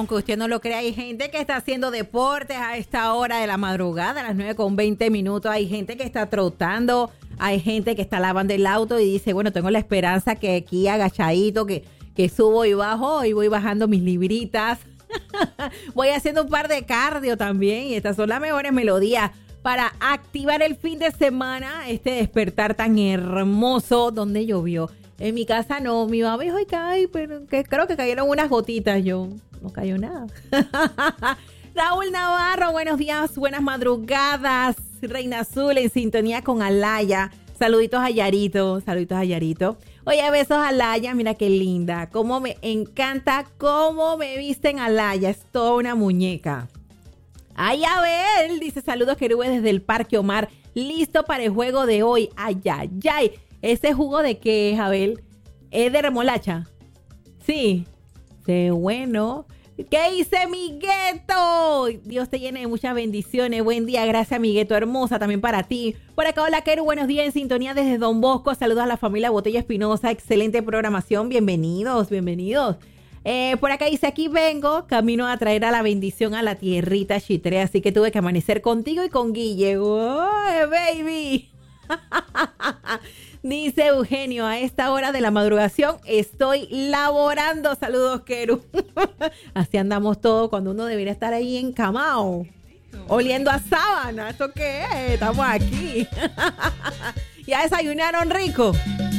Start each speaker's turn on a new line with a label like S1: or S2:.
S1: aunque usted no lo crea, hay gente que está haciendo deportes a esta hora de la madrugada, a las 9:20. Hay gente que está trotando, hay gente que está lavando el auto y dice, bueno, tengo la esperanza que aquí agachadito, que subo y bajo, y voy bajando mis libritas. Voy haciendo un par de cardio también, y estas son las mejores melodías para activar el fin de semana, este despertar tan hermoso. Donde llovió. En mi casa no, mi mamá dijo, ay, pero que creo que cayeron unas gotitas. Yo, no cayó nada. Raúl Navarro, buenos días, buenas madrugadas. Reina Azul en sintonía con Alaya. Saluditos a Yarito. Oye, besos a Alaya, mira qué linda. Cómo me encanta cómo me visten Alaya, es toda una muñeca. Ay, Abel, dice, saludos querubes desde el Parque Omar, listo para el juego de hoy. Ay. ¿Ese jugo de qué es, Abel? ¿Es de remolacha? Sí. Qué bueno. ¿Qué dice Migueto? Dios te llene de muchas bendiciones. Buen día, gracias, Migueto, hermosa, también para ti. Por acá, hola, Keru, buenos días, en sintonía desde Don Bosco. Saludos a la familia Botella Espinosa, excelente programación, bienvenidos. Por acá dice, aquí vengo, camino a traer a la bendición a la tierrita Chitre, así que tuve que amanecer contigo y con Guille. ¡Oh, baby! Dice Eugenio, a esta hora de la madrugación estoy laborando. Saludos, Keru. Así andamos todos cuando uno debería estar ahí encamado, oliendo a sábana. ¿Esto qué es? Estamos aquí. ¿Ya desayunaron rico?